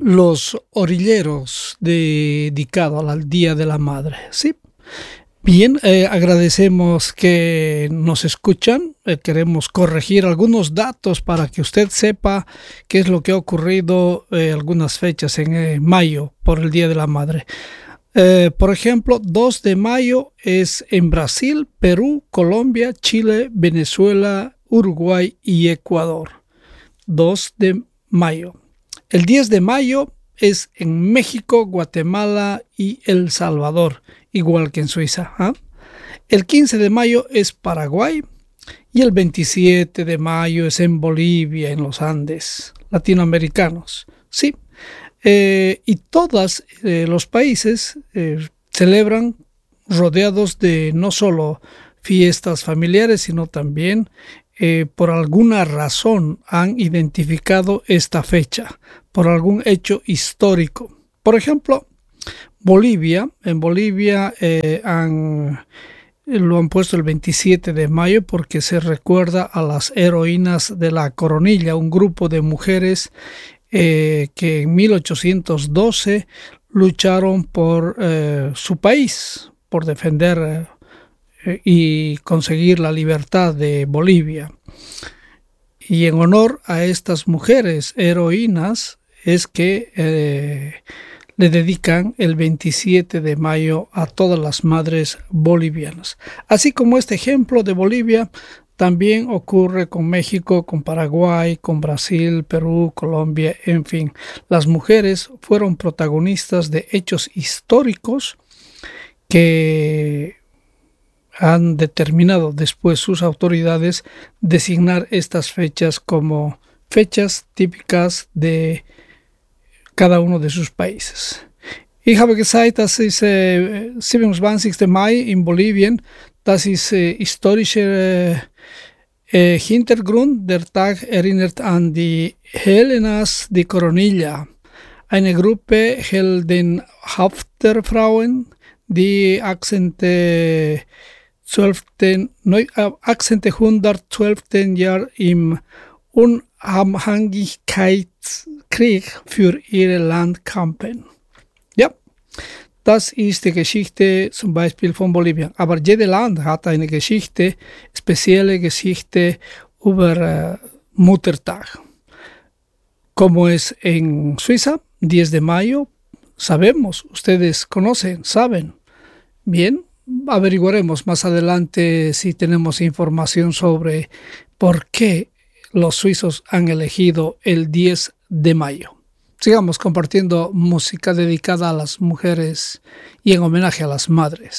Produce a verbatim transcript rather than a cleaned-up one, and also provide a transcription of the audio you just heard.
Los orilleros dedicado al Día de la Madre, ¿sí? Bien, eh, agradecemos que nos escuchan. Eh, queremos corregir algunos datos para que usted sepa qué es lo que ha ocurrido eh, algunas fechas en eh, mayo por el Día de la Madre. Eh, por ejemplo, dos de mayo es en Brasil, Perú, Colombia, Chile, Venezuela, Uruguay y Ecuador. dos de mayo. El diez de mayo es en México, Guatemala y El Salvador, igual que en Suiza. ¿eh? El quince de mayo es Paraguay y el veintisiete de mayo es en Bolivia, en los Andes, latinoamericanos. Sí, eh, y todos eh, los países eh, celebran rodeados de no solo fiestas familiares, sino también Eh, por alguna razón han identificado esta fecha, por algún hecho histórico. Por ejemplo, Bolivia, en Bolivia eh, han, lo han puesto el veintisiete de mayo porque se recuerda a las heroínas de la Coronilla, un grupo de mujeres eh, que en mil ochocientos doce lucharon por eh, su país, por defender eh, y conseguir la libertad de Bolivia. Y en honor a estas mujeres heroínas es que eh, le dedican el veintisiete de mayo a todas las madres bolivianas. Así como este ejemplo de Bolivia, también ocurre con México, con Paraguay, con Brasil, Perú, Colombia, en fin. Las mujeres fueron protagonistas de hechos históricos que han determinado después sus autoridades designar estas fechas como fechas típicas de cada uno de sus países. Ich habe gesagt, das ist äh, siebenundzwanzigster Mai in Bolivien. Das ist äh, historischer äh, Hintergrund. Der Tag erinnert an die Helenas de Coronilla, eine Gruppe heldenhafter Frauen, die achtzehnten achtzehnhundertzwölf Jahr im Unabhängigkeitskrieg für ihr Land kämpfen. Ja, das ist die Geschichte zum Beispiel von Bolivien. Aber jedes Land hat eine Geschichte, spezielle Geschichte über äh, Muttertag. Como es en Suiza, diez de mayo, sabemos, ustedes conocen, saben. Bien, averiguaremos más adelante si tenemos información sobre por qué los suizos han elegido el diez de mayo. Sigamos compartiendo música dedicada a las mujeres y en homenaje a las madres.